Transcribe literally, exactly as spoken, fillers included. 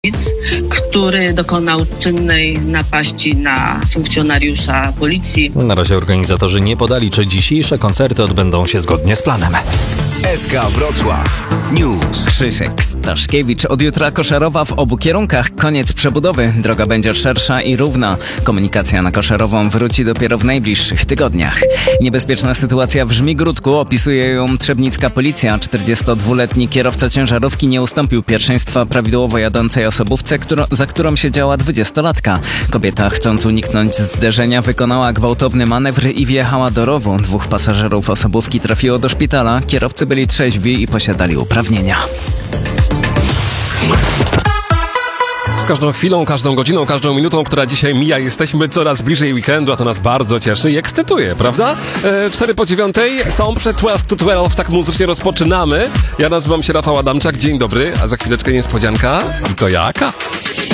który dokonał czynnej napaści na funkcjonariusza policji. Na razie organizatorzy nie podali, czy dzisiejsze koncerty odbędą się zgodnie z planem. S K Wrocław News. Krzysiek Staszkiewicz. Od jutra Koszarowa w obu kierunkach. Koniec przebudowy. Droga będzie szersza i równa. Komunikacja na Koszarową wróci dopiero w najbliższych tygodniach. Niebezpieczna sytuacja w Żmigródku. Opisuje ją trzebnicka policja. czterdziestodwuletni kierowca ciężarówki nie ustąpił pierwszeństwa prawidłowo jadącej osobówce, którą, za którą siedziała dwudziestolatka. Kobieta, chcąc uniknąć zderzenia, wykonała gwałtowny manewr i wjechała do rowu. Dwóch pasażerów osobówki trafiło do szpitala. Kierowcy byli trzeźwi i posiadali uprawnienia. Z każdą chwilą, każdą godziną, każdą minutą, która dzisiaj mija, jesteśmy coraz bliżej weekendu, a to nas bardzo cieszy i ekscytuje, prawda? E, cztery po dziewiątej są przed dwanaście to dwanaście, tak muzycznie rozpoczynamy. Ja nazywam się Rafał Adamczak, dzień dobry, a za chwileczkę niespodzianka. I to jaka?